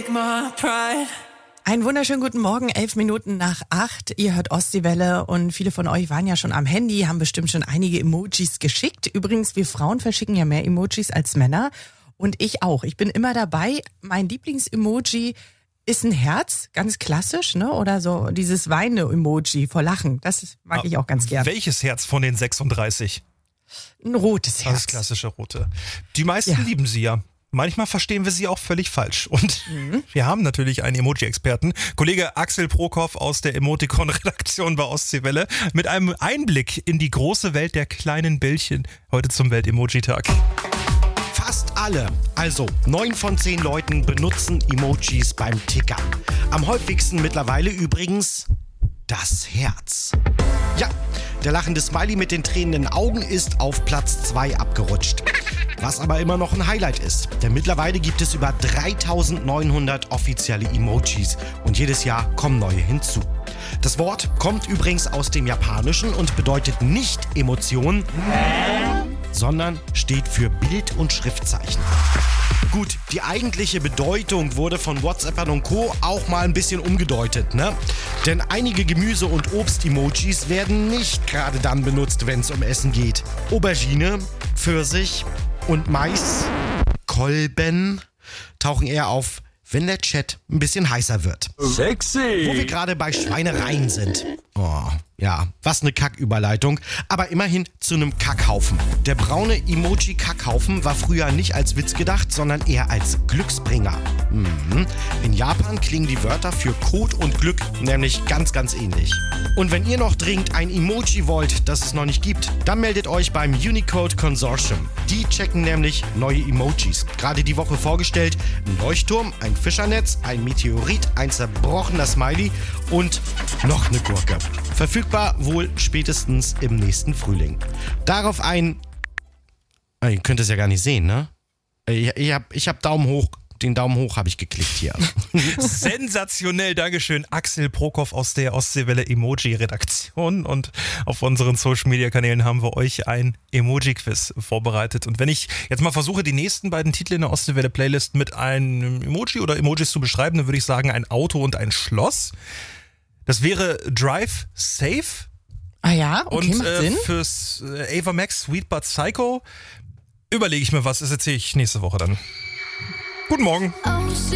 take my pride. Einen wunderschönen guten Morgen, 7:11. Ihr hört Ostseewelle und viele von euch waren ja schon am Handy, haben bestimmt schon einige Emojis geschickt. Übrigens, wir Frauen verschicken ja mehr Emojis als Männer und ich auch. Ich bin immer dabei. Mein Lieblings-Emoji ist ein Herz, ganz klassisch, ne? Oder so dieses weinende-Emoji vor Lachen. Das mag ich auch ganz gern. Welches Herz von den 36? Ein rotes Herz. Das klassische rote. Die meisten lieben sie ja. Manchmal verstehen wir sie auch völlig falsch. Und wir haben natürlich einen Emoji-Experten, Kollege Axel Prokop aus der Emoticon-Redaktion bei Ostseewelle, mit einem Einblick in die große Welt der kleinen Bällchen heute zum Welt-Emoji-Tag. Fast alle, also 9 von 10 Leuten benutzen Emojis beim Tickern. Am häufigsten mittlerweile übrigens das Herz. Ja, der lachende Smiley mit den tränenden Augen ist auf Platz 2 abgerutscht. Was aber immer noch ein Highlight ist, denn mittlerweile gibt es über 3900 offizielle Emojis und jedes Jahr kommen neue hinzu. Das Wort kommt übrigens aus dem Japanischen und bedeutet nicht Emotion, sondern steht für Bild- und Schriftzeichen. Gut, die eigentliche Bedeutung wurde von WhatsAppern und Co. auch mal ein bisschen umgedeutet, ne? Denn einige Gemüse- und Obst-Emojis werden nicht gerade dann benutzt, wenn es um Essen geht. Aubergine, Pfirsich und Mais, Kolben tauchen eher auf, wenn der Chat ein bisschen heißer wird. Sexy. Wo wir gerade bei Schweinereien sind. Oh, ja, was eine Kacküberleitung. Aber immerhin zu einem Kackhaufen. Der braune Emoji-Kackhaufen war früher nicht als Witz gedacht, sondern eher als Glücksbringer. In Japan klingen die Wörter für Code und Glück nämlich ganz, ganz ähnlich. Und wenn ihr noch dringend ein Emoji wollt, das es noch nicht gibt, dann meldet euch beim Unicode Consortium. Die checken nämlich neue Emojis. Gerade die Woche vorgestellt, ein Leuchtturm, ein Fischernetz, ein Meteorit, ein zerbrochener Smiley und noch eine Gurke. Verfügbar wohl spätestens im nächsten Frühling. Darauf ein... Ihr könnt es ja gar nicht sehen, ne? Ich hab Daumen hoch. Den Daumen hoch habe ich geklickt hier. Sensationell, Dankeschön, Axel Prokop aus der Ostseewelle Emoji-Redaktion. Und auf unseren Social-Media-Kanälen haben wir euch ein Emoji-Quiz vorbereitet. Und wenn ich jetzt mal versuche, die nächsten beiden Titel in der Ostseewelle-Playlist mit einem Emoji oder Emojis zu beschreiben, dann würde ich sagen, ein Auto und ein Schloss. Das wäre Drive Safe. Ah ja, okay, Und macht Sinn. fürs Ava Max Sweet But Psycho überlege ich mir was, das erzähle ich nächste Woche dann. Guten Morgen.